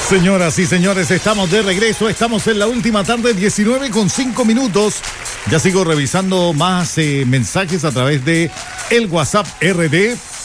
Señoras y señores, estamos de regreso, estamos en la última tarde, 19:05. Ya sigo revisando más mensajes a través de el WhatsApp RD